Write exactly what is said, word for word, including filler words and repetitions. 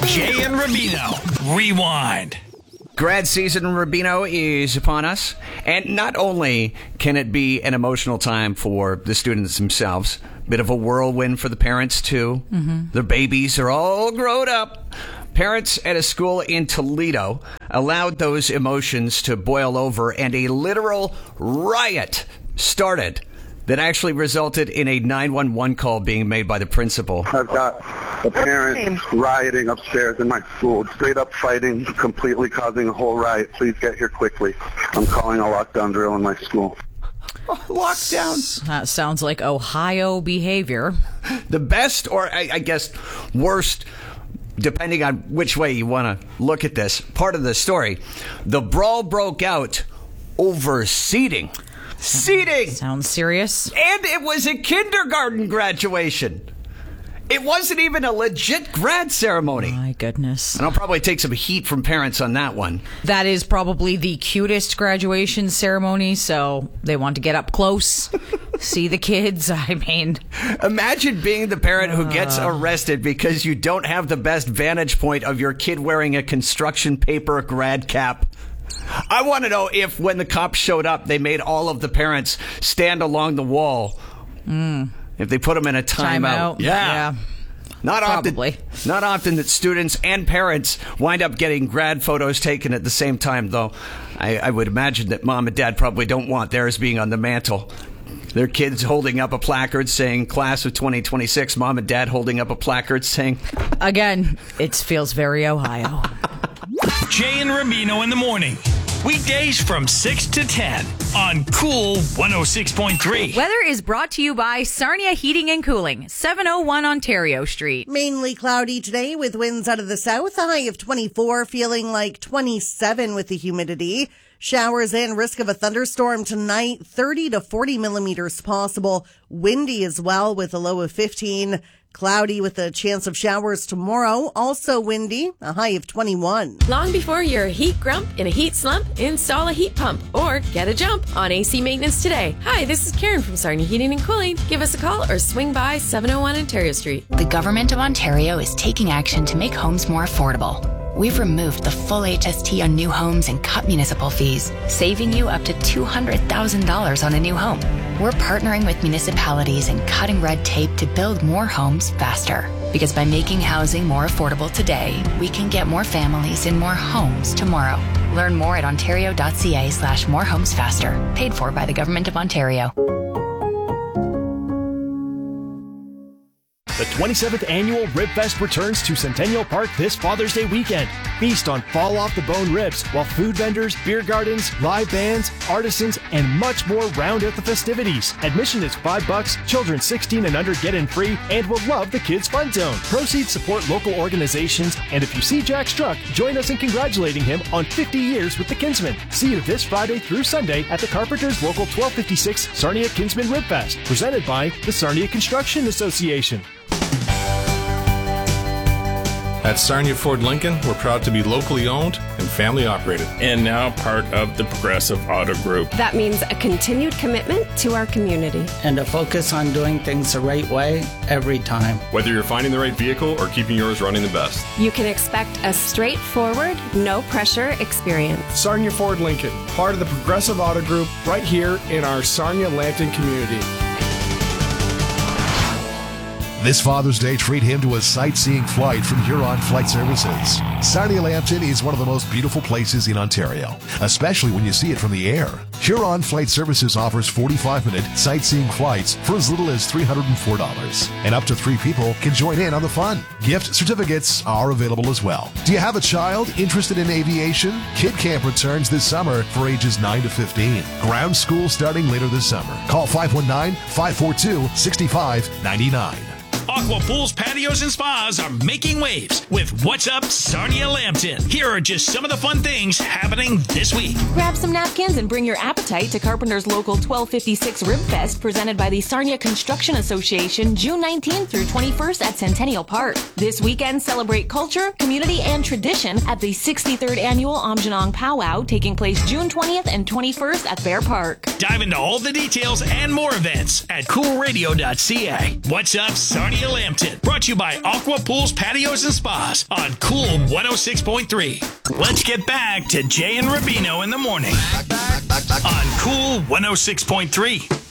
Jay and Rubino. Rewind. Grad season in Rubino is upon us. And not only can it be an emotional time for the students themselves, bit of a whirlwind for the parents, too. Mm-hmm. Their babies are all grown up. Parents at a school in Toledo allowed those emotions to boil over, and a literal riot started that actually resulted in a nine one one call being made by the principal. I've got a parent rioting upstairs in my school, straight up fighting, completely causing a whole riot. Please get here quickly. I'm calling a lockdown drill in my school. Oh, lockdown. That sounds like Ohio behavior. The best, or I, I guess worst, depending on which way you want to look at this, part of the story. The brawl broke out over seating. Seating! Sounds serious. And it was a kindergarten graduation. It wasn't even a legit grad ceremony. My goodness. And I'll probably take some heat from parents on that one. That is probably the cutest graduation ceremony, so they want to get up close, see the kids. I mean... Imagine being the parent who gets arrested because you don't have the best vantage point of your kid wearing a construction paper grad cap. I want to know if when the cops showed up, they made all of the parents stand along the wall. Mm. If they put them in a timeout. Timeout. Yeah. Not Probably. often, not often that students and parents wind up getting grad photos taken at the same time, though. I, I would imagine that mom and dad probably don't want theirs being on the mantle. Their kids holding up a placard saying class of twenty twenty-six. Mom and dad holding up a placard saying... Again, it feels very Ohio. Jay and Rubino in the morning. Weekdays from six to ten on Cool one oh six point three. Weather is brought to you by Sarnia Heating and Cooling, seven oh one Ontario Street. Mainly cloudy today with winds out of the south, a high of twenty-four, feeling like twenty-seven with the humidity. Showers and risk of a thunderstorm tonight, thirty to forty millimeters possible. Windy as well with a low of fifteen. Cloudy with a chance of showers tomorrow. Also windy, a high of twenty-one. Long before you're a heat grump in a heat slump, install a heat pump or get a jump on A C maintenance today. Hi, this is Karen from Sarnia Heating and Cooling. Give us a call or swing by seven oh one Ontario Street. The Government of Ontario is taking action to make homes more affordable. We've removed the full H S T on new homes and cut municipal fees, saving you up to two hundred thousand dollars on a new home. We're partnering with municipalities and cutting red tape to build more homes faster. Because by making housing more affordable today, we can get more families in more homes tomorrow. Learn more at ontario.ca slash more homes faster. Paid for by the Government of Ontario. The twenty-seventh Annual Rib Fest returns to Centennial Park this Father's Day weekend. Feast on fall-off-the-bone ribs, while food vendors, beer gardens, live bands, artisans, and much more round out the festivities. Admission is five bucks, children sixteen and under get in free, and will love the Kids Fun Zone. Proceeds support local organizations, and if you see Jack Struck, join us in congratulating him on fifty years with the Kinsmen. See you this Friday through Sunday at the Carpenters Local twelve fifty-six Sarnia Kinsmen Rib Fest, presented by the Sarnia Construction Association. At Sarnia Ford Lincoln, we're proud to be locally owned and family operated. And now part of the Progressive Auto Group. That means a continued commitment to our community. And a focus on doing things the right way every time. Whether you're finding the right vehicle or keeping yours running the best. You can expect a straightforward, no pressure experience. Sarnia Ford Lincoln, part of the Progressive Auto Group, right here in our Sarnia Lambton community. This Father's Day, treat him to a sightseeing flight from Huron Flight Services. Sarnia Lambton is one of the most beautiful places in Ontario, especially when you see it from the air. Huron Flight Services offers forty-five minute sightseeing flights for as little as three hundred four dollars, and up to three people can join in on the fun. Gift certificates are available as well. Do you have a child interested in aviation? Kid Camp returns this summer for ages nine to fifteen. Ground school starting later this summer. Call five one nine, five four two, six five nine nine. Aqua Pools, Patios, and Spas are making waves with What's Up Sarnia Lambton. Here are just some of the fun things happening this week. Grab some napkins and bring your appetite to Carpenter's Local twelve fifty-six Rib Fest, presented by the Sarnia Construction Association, June nineteenth through twenty-first at Centennial Park. This weekend, celebrate culture, community, and tradition at the sixty-third Annual Amjanong Powwow, taking place June twentieth and twenty-first at Bear Park. Dive into all the details and more events at cool radio dot c a. What's Up Sarnia Sarnia Lambton. Brought to you by Aqua Pools, Patios, and Spas on Cool one oh six point three. Let's get back to Jay and Rubino in the morning on Cool one oh six point three.